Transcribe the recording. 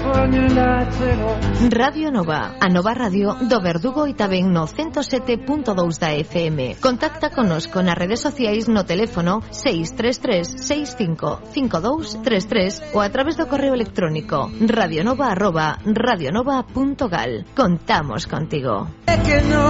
Radio Nova, a Nova Radio do Verdugo e tamén no 107.2 da FM. Contacta conosco nas redes sociais no teléfono 633 65 5233 ou a través do correo electrónico radionova@radionova.gal. Contamos contigo.